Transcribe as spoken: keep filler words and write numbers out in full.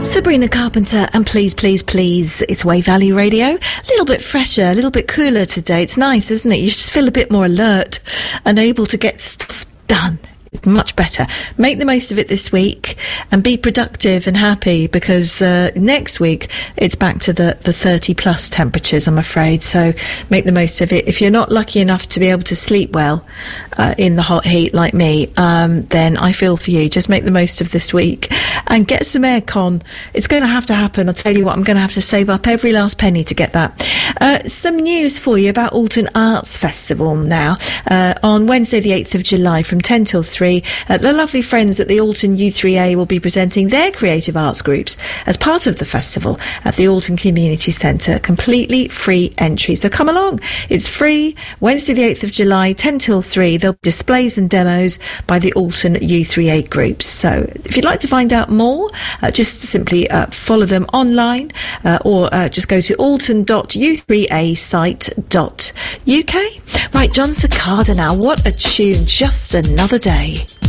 Sabrina Carpenter and Please, Please, Please. It's Way Valley Radio. A little bit fresher, a little bit cooler today. It's nice, isn't it? You just feel a bit more alert and able to get stuff done. It's much better. Make the most of it this week and be productive and happy, because uh, next week it's back to the, the thirty plus temperatures, I'm afraid. So make the most of it. If you're not lucky enough to be able to sleep well uh, in the hot heat like me, um, then I feel for you. Just make the most of this week and get some aircon. It's going to have to happen. I'll tell you what, I'm going to have to save up every last penny to get that. Uh, some news for you about Alton Arts Festival now. Uh, on Wednesday the eighth of July from ten till three, Uh, the lovely friends at the Alton U three A will be presenting their creative arts groups as part of the festival at the Alton Community Centre. Completely free entry. So come along. It's free. Wednesday the eighth of July, ten till three. There'll be displays and demos by the Alton U three A groups. So if you'd like to find out more, uh, just simply uh, follow them online uh, or uh, just go to alton dot u three a site dot u k. Right, John Cicada now. What a tune. Just another day.